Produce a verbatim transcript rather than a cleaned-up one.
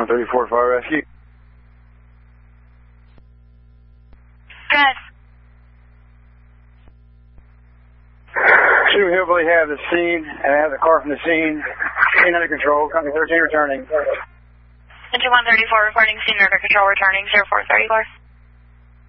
one thirty-four Fire Rescue. Good. Should we hopefully have the scene and have the car from the scene, scene under control, company thirteen returning. Engine one thirty-four reporting scene under control returning zero four thirty-four.